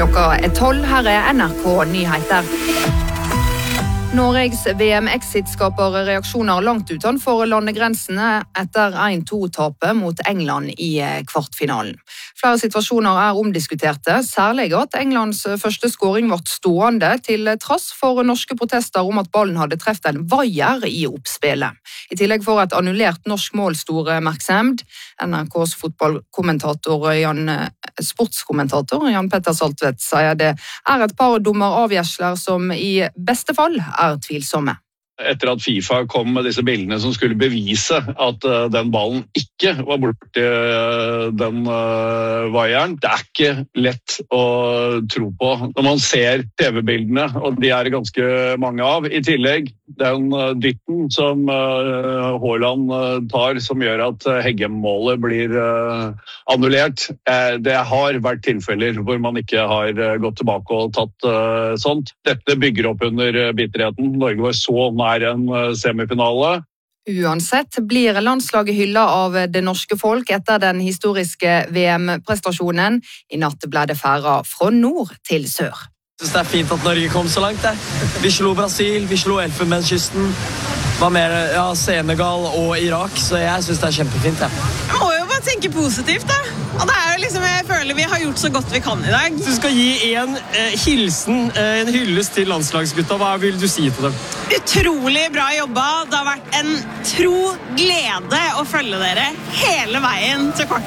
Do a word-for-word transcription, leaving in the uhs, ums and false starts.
Klokka er tolv, her er N R K Nyheter. Norges V M-exit skaper reaksjoner langt utenfor landegrensene etter en to-tapet mot England i kvartfinalen. Flere situasjoner er omdiskuterte, særlig at Englands første scoring ble stående til trass for norske protester om at ballen hadde treffet en vaier i oppspillet. I tillegg får et annullert norsk mål stor oppmerksomhet. N R K's fotballkommentator Jan, sportskommentator Jan Petter Saltvedt sier det er et par dommeravgjørelser som i beste fall er tvilsomme. Etter at FIFA kom med disse bildene som skulle bevise at uh, den ballen ikke var borti uh, den uh, vaieren. Det er ikke lett å tro på når man ser T V-bildene, og de er det ganske mange av. I tillegg den uh, dytten som uh, Haaland uh, tar, som gjør at uh, Heggem-målet blir uh, annullert. Uh, det har vært tilfeller hvor man ikke har uh, gått tilbake og tatt uh, sånt. Dette bygger opp under uh, bitterheten. Norge var så nær en semifinale. Uansett blir landslaget hyllet av det norske folk etter den historiske V M-prestasjonen. I natt ble det færa fra nord til sør. Jeg synes det er fint at Norge kom så langt der. Vi slo Brasil, vi slo Elfenbenskysten, var mer, ja, Senegal og Irak, så jeg synes det er kjempefint. Ja. Jeg må jo bare tenke positivt da. Og det er jo liksom, jeg føler vi har gjort så godt vi kan i dag. Du skal gi en eh, hilsen, eh, en hyllest til landslagsgutta. Hva vil du si til dem? Utrolig bra jobba. Det har vært en tro glede å følge dere hele veien til kvart.